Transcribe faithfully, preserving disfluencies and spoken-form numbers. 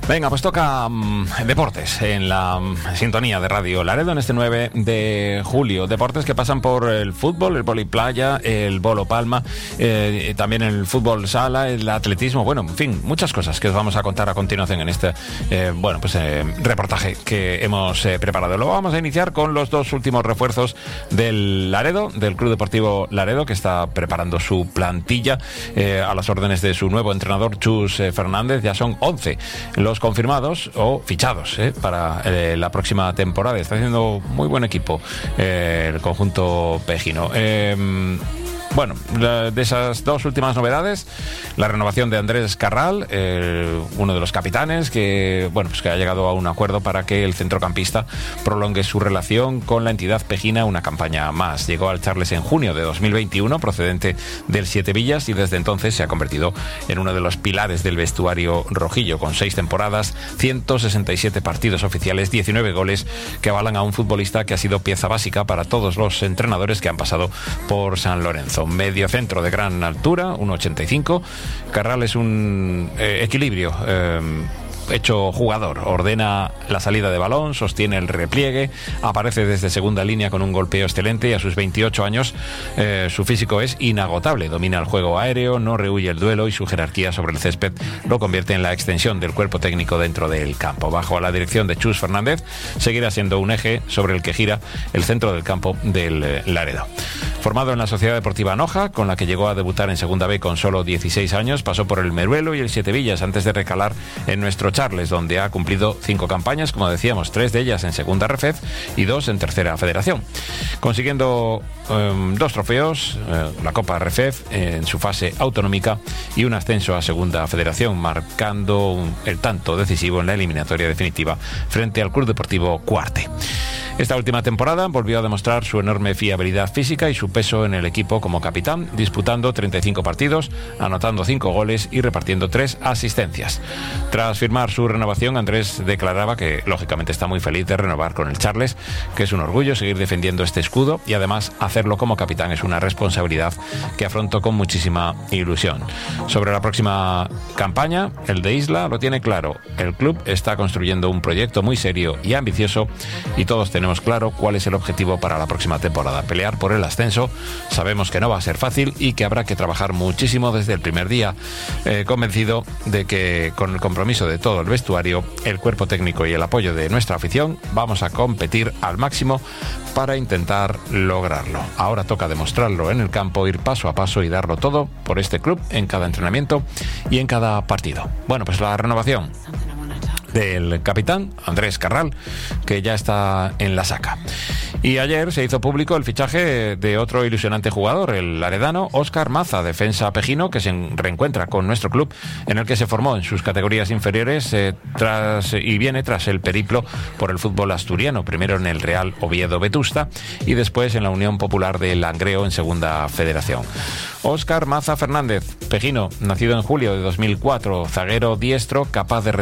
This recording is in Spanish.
Venga, pues toca um, deportes en la um, sintonía de Radio Laredo en este nueve de julio. Deportes que pasan por el fútbol, el vóley playa, el bolo palma, eh, también el fútbol sala, el atletismo, bueno, en fin, muchas cosas que os vamos a contar a continuación en este eh, bueno, pues eh, reportaje que hemos eh, preparado. Lo vamos a iniciar con los dos últimos refuerzos del Laredo, del Club Deportivo Laredo, que está preparando su plantilla eh, a las órdenes de su nuevo entrenador, Chus eh, Fernández. Ya son once los confirmados o fichados eh, para eh, la próxima temporada. Está haciendo muy buen equipo eh, el conjunto pejino. Eh, Bueno, de esas dos últimas novedades, la renovación de Andrés Carral, eh, uno de los capitanes, que bueno, pues que ha llegado a un acuerdo para que el centrocampista prolongue su relación con la entidad pejina una campaña más. Llegó al Charles en junio de dos mil veintiuno, procedente del Siete Villas, y desde entonces se ha convertido en uno de los pilares del vestuario rojillo, con seis temporadas, ciento sesenta y siete partidos oficiales, diecinueve goles, que avalan a un futbolista que ha sido pieza básica para todos los entrenadores que han pasado por San Lorenzo. Medio centro de gran altura, uno ochenta y cinco. Carral es un eh, equilibrio eh, hecho jugador, ordena la salida de balón, sostiene el repliegue, aparece desde segunda línea con un golpeo excelente y a sus veintiocho años eh, su físico es inagotable, domina el juego aéreo, no rehúye el duelo y su jerarquía sobre el césped lo convierte en la extensión del cuerpo técnico dentro del campo. Bajo la dirección de Chus Fernández seguirá siendo un eje sobre el que gira el centro del campo del eh, Laredo. Formado en la Sociedad Deportiva Noja, con la que llegó a debutar en Segunda B con solo dieciséis años, pasó por el Meruelo y el Siete Villas antes de recalar en nuestro Charles, donde ha cumplido cinco campañas, como decíamos, tres de ellas en Segunda Refed y dos en Tercera Federación, consiguiendo um, dos trofeos, eh, la Copa Refed eh, en su fase autonómica y un ascenso a Segunda Federación, marcando un, el tanto decisivo en la eliminatoria definitiva frente al Club Deportivo Cuarte. Esta última temporada volvió a demostrar su enorme fiabilidad física y su peso en el equipo como capitán, disputando treinta y cinco partidos, anotando cinco goles y repartiendo tres asistencias. Tras firmar su renovación, Andrés declaraba que lógicamente está muy feliz de renovar con el Charles, que es un orgullo seguir defendiendo este escudo y además hacerlo como capitán es una responsabilidad que afronto con muchísima ilusión. Sobre la próxima campaña, el de Isla lo tiene claro. El club está construyendo un proyecto muy serio y ambicioso y todos tenemos claro cuál es el objetivo para la próxima temporada: pelear por el ascenso. Sabemos que no va a ser fácil y que habrá que trabajar muchísimo desde el primer día, eh, convencido de que con el compromiso de todo el vestuario, el cuerpo técnico y el apoyo de nuestra afición vamos a competir al máximo para intentar lograrlo. Ahora toca demostrarlo en el campo, ir paso a paso y darlo todo por este club en cada entrenamiento y en cada partido. Bueno, pues la renovación del capitán Andrés Carral, que ya está en la saca. Y ayer se hizo público el fichaje de otro ilusionante jugador, el laredano Óscar Maza, defensa pejino, que se reencuentra con nuestro club, en el que se formó en sus categorías inferiores eh, tras y viene tras el periplo por el fútbol asturiano, primero en el Real Oviedo Vetusta y después en la Unión Popular de Langreo en Segunda Federación. Óscar Maza Fernández, pejino, nacido en julio de dos mil cuatro, zaguero diestro, capaz de